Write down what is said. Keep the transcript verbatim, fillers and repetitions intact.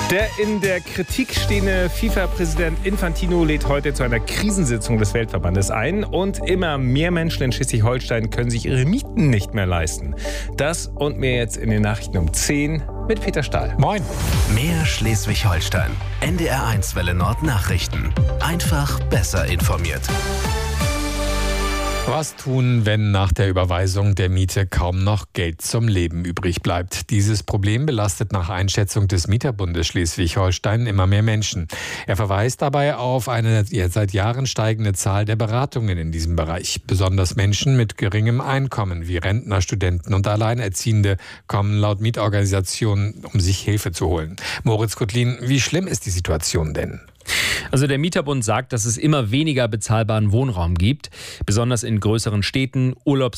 Der in der Kritik stehende FIFA-Präsident Infantino lädt heute zu einer Krisensitzung des Weltverbandes ein. Und immer mehr Menschen in Schleswig-Holstein können sich ihre Mieten nicht mehr leisten. Das und mehr jetzt in den Nachrichten um zehn mit Peter Stahl. Moin. Mehr Schleswig-Holstein. N D R eins Welle Nord Nachrichten. Einfach besser informiert. Was tun, wenn nach der Überweisung der Miete kaum noch Geld zum Leben übrig bleibt? Dieses Problem belastet nach Einschätzung des Mieterbundes Schleswig-Holstein immer mehr Menschen. Er verweist dabei auf eine seit Jahren steigende Zahl der Beratungen in diesem Bereich. Besonders Menschen mit geringem Einkommen wie Rentner, Studenten und Alleinerziehende kommen laut Mietorganisationen, um sich Hilfe zu holen. Moritz Kotlin, wie schlimm ist die Situation denn? Also der Mieterbund sagt, dass es immer weniger bezahlbaren Wohnraum gibt, besonders in größeren Städten, Urlaubs